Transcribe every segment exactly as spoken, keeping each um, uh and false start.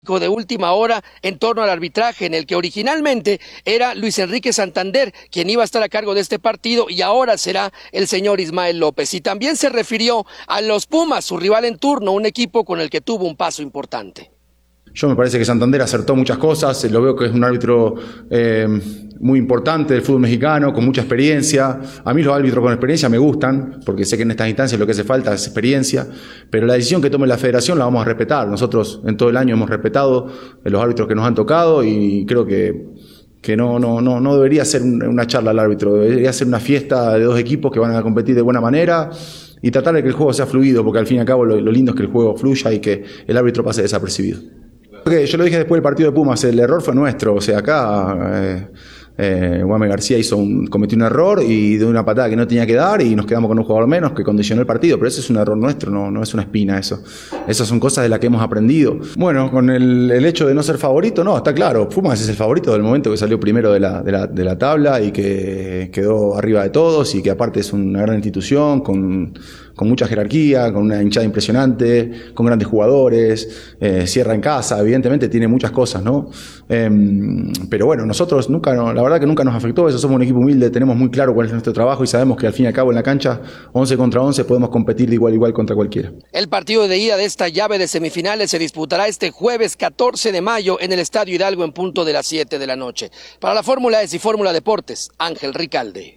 de última hora en torno al arbitraje, en el que originalmente era Luis Enrique Santander quien iba a estar a cargo de este partido y ahora será el señor Ismael López. Y también se refirió a los Pumas, su rival en turno, un equipo con el que tuvo un paso importante. Yo me parece que Santander acertó muchas cosas, lo veo que es un árbitro eh, muy importante del fútbol mexicano, con mucha experiencia. A mí los árbitros con experiencia me gustan, porque sé que en estas instancias lo que hace falta es experiencia, pero la decisión que tome la federación la vamos a respetar. Nosotros en todo el año hemos respetado los árbitros que nos han tocado y creo que, que no, no, no, no debería ser una charla al árbitro, debería ser una fiesta de dos equipos que van a competir de buena manera y tratar de que el juego sea fluido, porque al fin y al cabo lo, lo lindo es que el juego fluya y que el árbitro pase desapercibido. Yo lo dije después del partido de Pumas, el error fue nuestro, o sea, acá eh, eh, Guame García hizo un, cometió un error y de una patada que no tenía que dar y nos quedamos con un jugador menos que condicionó el partido, pero ese es un error nuestro, no, no es una espina eso. Esas son cosas de las que hemos aprendido. Bueno, con el, el hecho de no ser favorito, no, está claro, Pumas es el favorito del momento que salió primero de la, de la, de la tabla y que quedó arriba de todos y que aparte es una gran institución con... con mucha jerarquía, con una hinchada impresionante, con grandes jugadores, eh, cierra en casa, evidentemente tiene muchas cosas, ¿no? Eh, pero bueno, nosotros nunca, no, la verdad que nunca nos afectó eso, somos un equipo humilde, tenemos muy claro cuál es nuestro trabajo y sabemos que al fin y al cabo en la cancha, once contra once, podemos competir de igual a igual contra cualquiera. El partido de ida de esta llave de semifinales se disputará este jueves catorce de mayo en el Estadio Hidalgo en punto de las siete de la noche. Para la Fórmula S y Fórmula Deportes, Ángel Ricalde.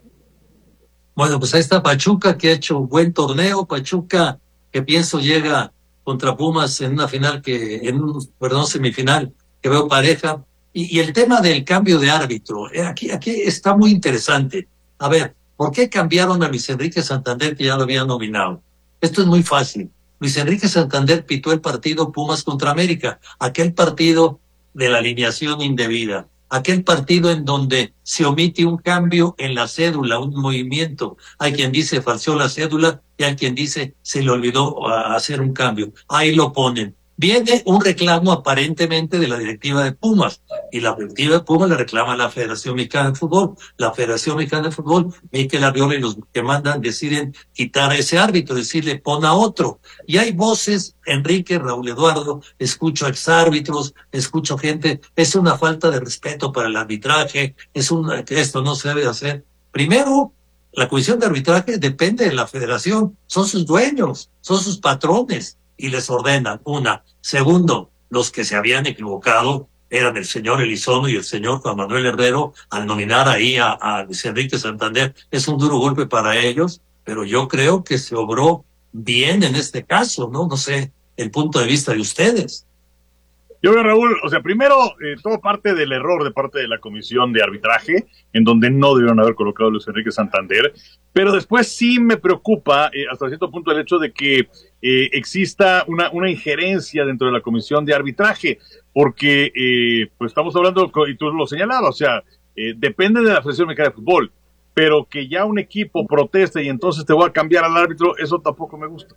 Bueno, pues ahí está Pachuca, que ha hecho un buen torneo. Pachuca, que pienso llega contra Pumas en una final, que en un, perdón, semifinal, que veo pareja. Y, y el tema del cambio de árbitro, eh, aquí, aquí está muy interesante. A ver, ¿por qué cambiaron a Luis Enrique Santander, que ya lo habían nominado? Esto es muy fácil. Luis Enrique Santander pitó el partido Pumas contra América, aquel partido de la alineación indebida. Aquel partido en donde se omite un cambio en la cédula, un movimiento. Hay quien dice falseó la cédula y hay quien dice se le olvidó hacer un cambio. Ahí lo ponen. Viene un reclamo aparentemente de la directiva de Pumas y la directiva de Pumas le reclama a la Federación Mexicana de Fútbol. La Federación Mexicana de Fútbol, Mikel Arriola y los que mandan deciden quitar a ese árbitro, decirle pon a otro. Y hay voces, Enrique, Raúl Eduardo, escucho exárbitros, escucho gente, es una falta de respeto para el arbitraje, es una, que esto no se debe hacer. Primero, la comisión de arbitraje depende de la Federación, son sus dueños, son sus patrones. Y les ordenan, una. Segundo, los que se habían equivocado eran el señor Elizondo y el señor Juan Manuel Herrero al nominar ahí a, a Luis Enrique Santander. Es un duro golpe para ellos, pero yo creo que se obró bien en este caso, ¿no? No sé, el punto de vista de ustedes. Yo veo, Raúl, o sea, primero, eh, todo parte del error de parte de la comisión de arbitraje, en donde no debieron haber colocado a Luis Enrique Santander, pero después sí me preocupa, eh, hasta cierto punto, el hecho de que eh, exista una, una injerencia dentro de la comisión de arbitraje, porque, eh, pues estamos hablando, y tú lo señalabas, o sea, eh, depende de la Federación Mexicana de Fútbol, pero que ya un equipo proteste y entonces te voy a cambiar al árbitro, eso tampoco me gusta.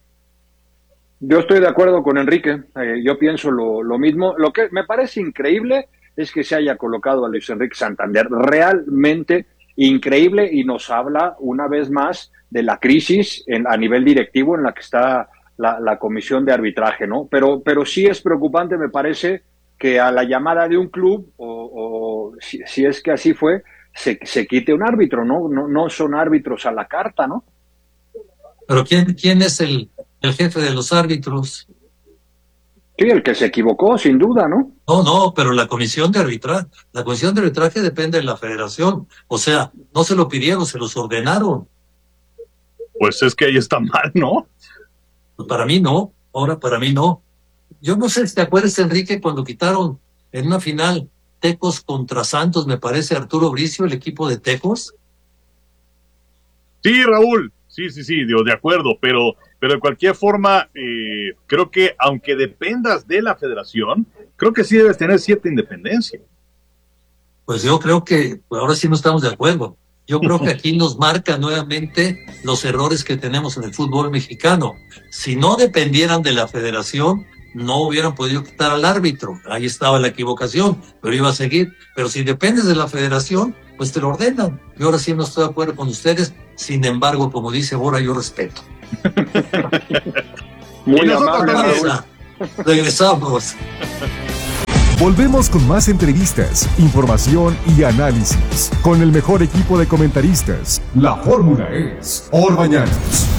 Yo estoy de acuerdo con Enrique, eh, yo pienso lo, lo mismo. Lo que me parece increíble es que se haya colocado a Luis Enrique Santander, realmente increíble, y nos habla una vez más de la crisis en, a nivel directivo en la que está la, la comisión de arbitraje, ¿no? Pero, pero sí es preocupante, me parece, que a la llamada de un club, o, o si, si es que así fue, se, se quite un árbitro, ¿no? No, no son árbitros a la carta, ¿no? Pero ¿quién, quién es el, el jefe de los árbitros? Sí, el que se equivocó, sin duda, ¿no? No, no, pero la comisión de arbitraje, la comisión de arbitraje depende de la federación. O sea, no se lo pidieron, se los ordenaron. Pues es que ahí está mal, ¿no? Pues para mí no, ahora para mí no. Yo no sé si te acuerdas, Enrique, cuando quitaron en una final Tecos contra Santos, me parece, Arturo Bricio, el equipo de Tecos. Sí, Raúl. Sí, sí, sí, digo, de acuerdo, pero, pero de cualquier forma, eh, creo que aunque dependas de la federación, creo que sí debes tener cierta independencia. Pues yo creo que pues ahora sí no estamos de acuerdo. Yo creo que aquí nos marca nuevamente los errores que tenemos en el fútbol mexicano. Si no dependieran de la federación, no hubieran podido quitar al árbitro. Ahí estaba la equivocación, pero iba a seguir. Pero si dependes de la federación, pues te lo ordenan. Yo ahora sí no estoy de acuerdo con ustedes. Sin embargo, como dice Bora, yo respeto. Muy amable. Regresamos. Volvemos con más entrevistas, información y análisis. Con el mejor equipo de comentaristas, la fórmula es Orbañanos.